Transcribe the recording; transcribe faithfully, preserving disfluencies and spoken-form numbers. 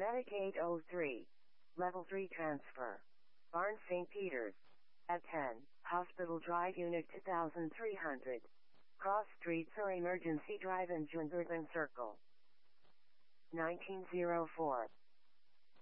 Medic eight oh three. Level three transfer. Barnes Saint Peter's. At ten, Hospital Drive Unit two thousand three hundred. Cross Street or Emergency Drive in Jungerden Circle. nineteen oh four.